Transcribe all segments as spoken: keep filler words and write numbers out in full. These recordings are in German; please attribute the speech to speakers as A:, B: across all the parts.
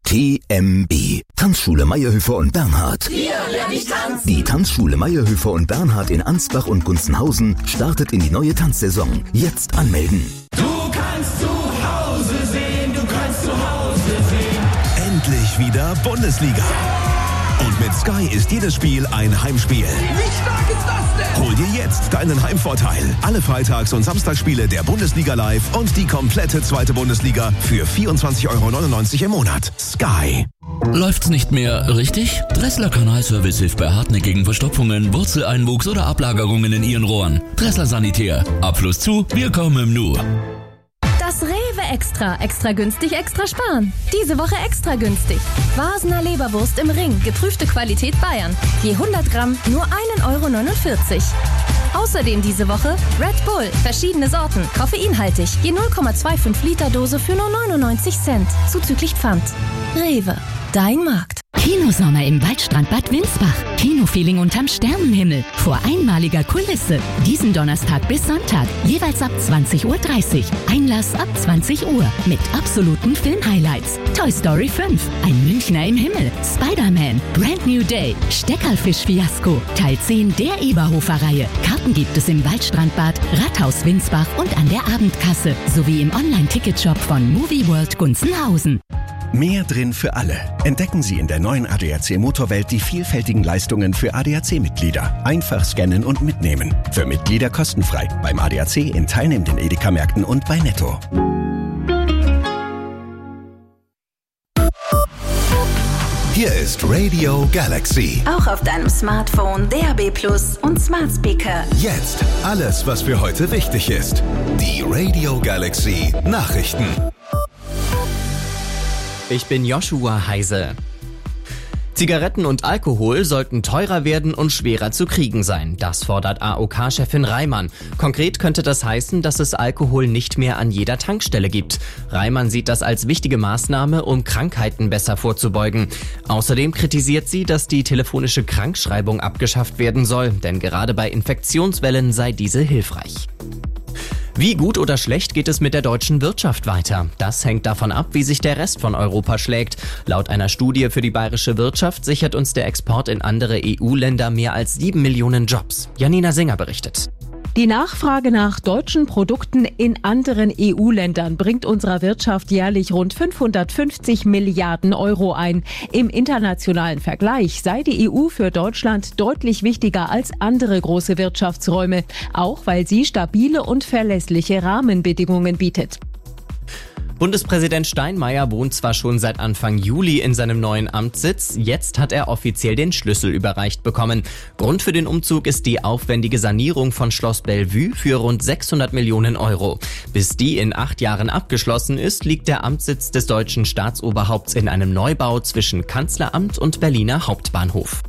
A: T M B. Tanzschule Meyerhöfer und Bernhard.
B: Hier lerne ich tanzen.
A: Die Tanzschule Meyerhöfer und Bernhard in Ansbach und Gunzenhausen startet in die neue Tanzsaison. Jetzt anmelden.
B: Du kannst zu Hause sehen, du kannst zu Hause sehen.
C: Endlich wieder Bundesliga. Und mit Sky ist jedes Spiel ein Heimspiel.
B: Wie stark ist das denn?
C: Hol dir jetzt deinen Heimvorteil. Alle Freitags- und Samstagsspiele der Bundesliga live und die komplette zweite Bundesliga für vierundzwanzig Euro neunundneunzig im Monat. Sky.
D: Läuft's nicht mehr richtig? Dressler Kanalservice hilft bei hartnäckigen Verstopfungen, Wurzeleinwuchs oder Ablagerungen in Ihren Rohren. Dressler Sanitär. Abfluss zu, wir kommen im Nu.
E: Das Rewe Extra. Extra günstig, extra sparen. Diese Woche extra günstig. Vasener Leberwurst im Ring. Geprüfte Qualität Bayern. Je hundert Gramm nur ein Euro neunundvierzig. Außerdem diese Woche Red Bull. Verschiedene Sorten. Koffeinhaltig. Je null Komma fünfundzwanzig Liter Dose für nur neunundneunzig Cent. Zuzüglich Pfand. Rewe. Dein Markt.
F: Kinosommer im Waldstrandbad Winsbach. Kinofeeling unterm Sternenhimmel. Vor einmaliger Kulisse. Diesen Donnerstag bis Sonntag. Jeweils ab zwanzig Uhr dreißig. Einlass ab zwanzig Uhr. Mit absoluten Filmhighlights. Toy Story fünf. Ein Münchner im Himmel. Spider-Man. Brand New Day. Steckerlfisch-Fiasko. Teil zehn der Eberhofer-Reihe. Karten gibt es im Waldstrandbad, Rathaus Winsbach und an der Abendkasse. Sowie im Online-Ticketshop von Movie World Gunzenhausen.
G: Mehr drin für alle. Entdecken Sie in der neuen A D A C Motorwelt die vielfältigen Leistungen für A D A C-Mitglieder. Einfach scannen und mitnehmen. Für Mitglieder kostenfrei. Beim A D A C in teilnehmenden Edeka-Märkten und bei Netto.
A: Hier ist Radio Galaxy.
H: Auch auf deinem Smartphone, D A B Plus und Smart Speaker.
A: Jetzt alles, was für heute wichtig ist. Die Radio Galaxy Nachrichten.
I: Ich bin Joshua Heise. Zigaretten und Alkohol sollten teurer werden und schwerer zu kriegen sein. Das fordert A O K-Chefin Reimann. Konkret könnte das heißen, dass es Alkohol nicht mehr an jeder Tankstelle gibt. Reimann sieht das als wichtige Maßnahme, um Krankheiten besser vorzubeugen. Außerdem kritisiert sie, dass die telefonische Krankschreibung abgeschafft werden soll, denn gerade bei Infektionswellen sei diese hilfreich. Wie gut oder schlecht geht es mit der deutschen Wirtschaft weiter? Das hängt davon ab, wie sich der Rest von Europa schlägt. Laut einer Studie für die bayerische Wirtschaft sichert uns der Export in andere E U-Länder mehr als sieben Millionen Jobs. Janina Singer berichtet.
J: Die Nachfrage nach deutschen Produkten in anderen E U-Ländern bringt unserer Wirtschaft jährlich rund fünfhundertfünfzig Milliarden Euro ein. Im internationalen Vergleich sei die E U für Deutschland deutlich wichtiger als andere große Wirtschaftsräume, auch weil sie stabile und verlässliche Rahmenbedingungen bietet.
I: Bundespräsident Steinmeier wohnt zwar schon seit Anfang Juli in seinem neuen Amtssitz, jetzt hat er offiziell den Schlüssel überreicht bekommen. Grund für den Umzug ist die aufwendige Sanierung von Schloss Bellevue für rund sechshundert Millionen Euro. Bis die in acht Jahren abgeschlossen ist, liegt der Amtssitz des deutschen Staatsoberhaupts in einem Neubau zwischen Kanzleramt und Berliner Hauptbahnhof.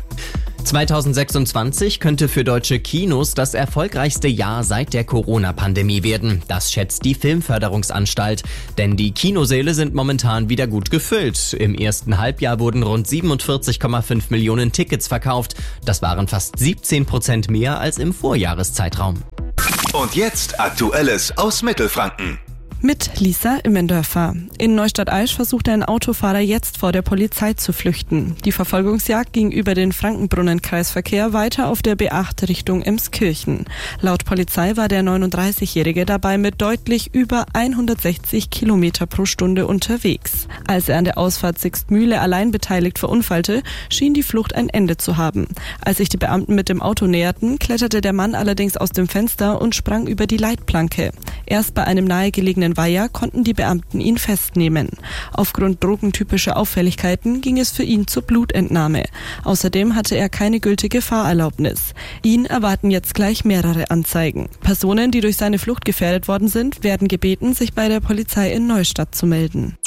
I: zweitausendsechsundzwanzig könnte für deutsche Kinos das erfolgreichste Jahr seit der Corona-Pandemie werden. Das schätzt die Filmförderungsanstalt. Denn die Kinosäle sind momentan wieder gut gefüllt. Im ersten Halbjahr wurden rund siebenundvierzig Komma fünf Millionen Tickets verkauft. Das waren fast siebzehn Prozent mehr als im Vorjahreszeitraum.
A: Und jetzt Aktuelles aus Mittelfranken.
K: Mit Lisa Immendörfer. In Neustadt-Aisch versucht ein Autofahrer jetzt vor der Polizei zu flüchten. Die Verfolgungsjagd ging über den Frankenbrunnen-Kreisverkehr weiter auf der B acht Richtung Emskirchen. Laut Polizei war der neununddreißigjährige dabei mit deutlich über hundertsechzig Kilometer pro Stunde unterwegs. Als er an der Ausfahrt Sixtmühle allein beteiligt verunfallte, schien die Flucht ein Ende zu haben. Als sich die Beamten mit dem Auto näherten, kletterte der Mann allerdings aus dem Fenster und sprang über die Leitplanke. Erst bei einem nahegelegenen Weiher konnten die Beamten ihn festnehmen. Aufgrund drogentypischer Auffälligkeiten ging es für ihn zur Blutentnahme. Außerdem hatte er keine gültige Fahrerlaubnis. Ihn erwarten jetzt gleich mehrere Anzeigen. Personen, die durch seine Flucht gefährdet worden sind, werden gebeten, sich bei der Polizei in Neustadt zu melden.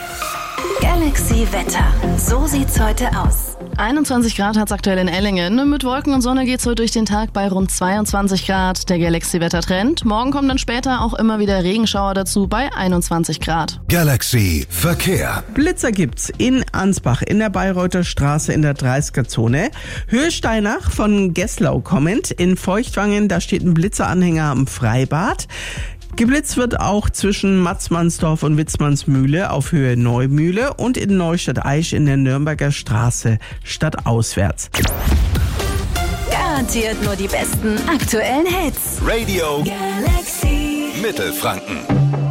H: Galaxy Wetter. So sieht's heute aus.
L: einundzwanzig Grad hat's aktuell in Ellingen. Mit Wolken und Sonne geht's heute durch den Tag bei rund zweiundzwanzig Grad. Der Galaxy-Wetter-Trend. Morgen kommen dann später auch immer wieder Regenschauer dazu bei einundzwanzig Grad.
A: Galaxy Verkehr.
M: Blitzer gibt's in Ansbach in der Bayreuther Straße in der dreißiger-Zone. Höhe Steinach von Gesslau kommend. In Feuchtwangen, da steht ein Blitzeranhänger am Freibad. Geblitzt wird auch zwischen Matzmannsdorf und Witzmannsmühle auf Höhe Neumühle und in Neustadt-Aisch in der Nürnberger Straße stadtauswärts.
H: Garantiert nur die besten aktuellen Hits.
C: Radio
H: Galaxy
C: Mittelfranken.